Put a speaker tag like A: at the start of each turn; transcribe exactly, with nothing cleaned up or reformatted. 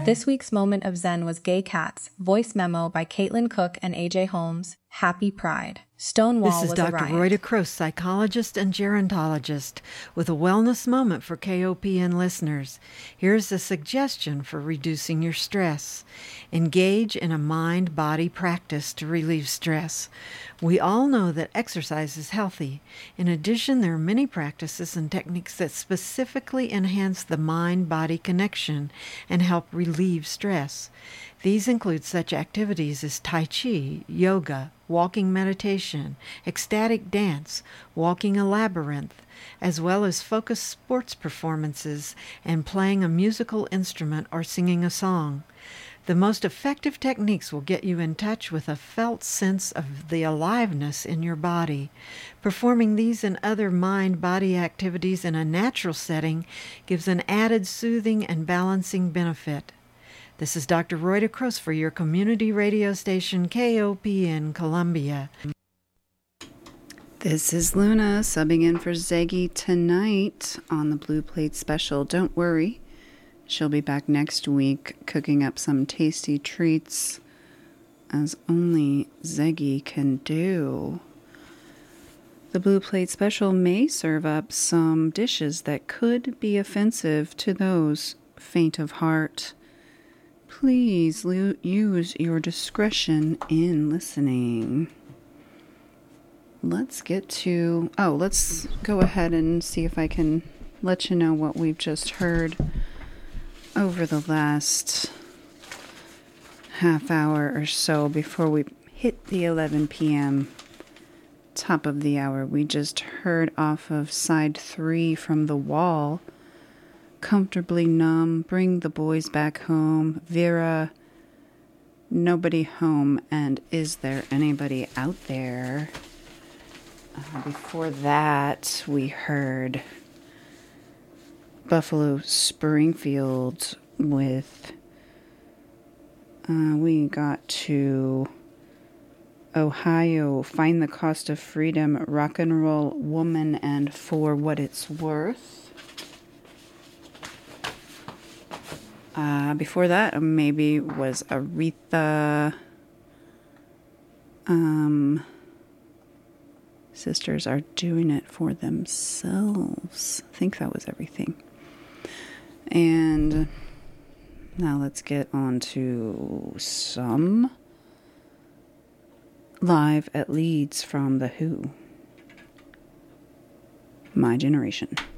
A: This week's Moment of Zen was Gay Cats, voice memo by Caitlin Cook and A J Holmes. Happy Pride. Stonewall was a riot.
B: This is Doctor Rhoda Croce, psychologist and gerontologist, with a wellness moment for K O P N listeners. Here's a suggestion for reducing your stress. Engage in a mind-body practice to relieve stress. We all know that exercise is healthy. In addition, there are many practices and techniques that specifically enhance the mind-body connection and help relieve stress. These include such activities as Tai Chi, yoga, walking meditation, ecstatic dance, walking a labyrinth, as well as focused sports performances and playing a musical instrument or singing a song. The most effective techniques will get you in touch with a felt sense of the aliveness in your body. Performing these and other mind-body activities in a natural setting gives an added soothing and balancing benefit. This is Doctor Rhoda Croce for your community radio station K O P N Columbia.
C: This is Luna subbing in for Zeggy tonight on the Blue Plate Special. Don't worry, she'll be back next week cooking up some tasty treats as only Zeggy can do. The Blue Plate Special may serve up some dishes that could be offensive to those faint of heart. Please lo- use your discretion in listening. Let's get to... Oh, let's go ahead and see if I can let you know what we've just heard over the last half hour or so before we hit the eleven p.m. top of the hour. We just heard off of side three from The Wall, Comfortably Numb, Bring the Boys Back Home, Vera, Nobody Home, and Is There Anybody Out There? Uh, before that, we heard Buffalo Springfield with, uh, we got to Ohio, Find the Cost of Freedom, Rock and Roll Woman, and For What It's Worth. Uh, before that, maybe was Aretha. Um, Sisters Are Doing It For Themselves. I think that was everything. And now let's get on to some Live at Leeds from The Who. My Generation.